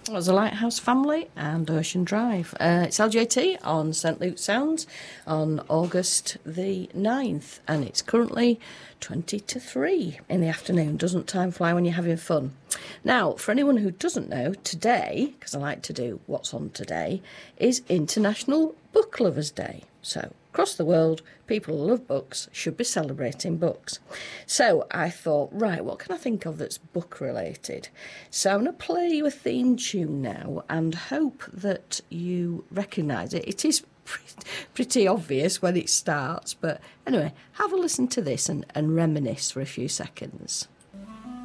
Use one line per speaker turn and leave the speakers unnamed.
As a Lighthouse Family and Ocean Drive. It's LJT on St Luke's Sounds on August the 9th, and it's currently 20 to 3 in the afternoon. Doesn't time fly when you're having fun? Now, for anyone who doesn't know, today, because I like to do what's on today, is International Book Lovers Day. So, across the world, people who love books should be celebrating books. So I thought, right, what can I think of that's book-related? So I'm going to play you a theme tune now and hope that you recognise it. It is pretty obvious when it starts, but anyway, have a listen to this and reminisce for a few seconds.